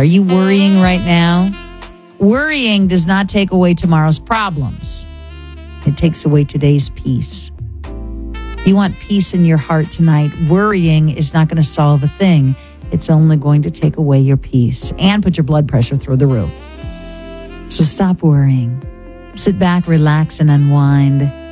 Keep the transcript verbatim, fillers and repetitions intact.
Are you worrying right now? Worrying does not take away tomorrow's problems. It takes away today's peace. You want peace in your heart tonight. Worrying is not going to solve a thing. It's only going to take away your peace and put your blood pressure through the roof. So stop worrying. Sit back, relax, and unwind.